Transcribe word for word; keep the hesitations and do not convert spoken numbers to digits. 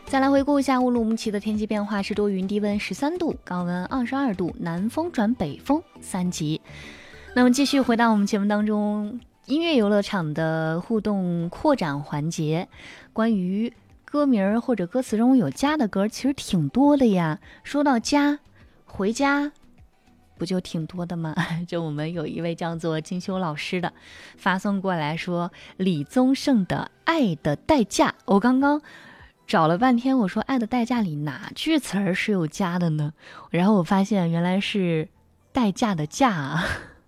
再来回顾一下乌鲁木齐的天气变化，是多云，低温十三度，高温二十二度，南风转北风三级。那么继续回到我们节目当中，音乐游乐场的互动扩展环节，关于歌名或者歌词中有家的歌其实挺多的呀。说到家，回家不就挺多的吗？就我们有一位叫做金修老师的发送过来说，李宗盛的《爱的代价》，我刚刚找了半天，我说《爱的代价》里哪句词儿是有家的呢？然后我发现原来是代价的价啊。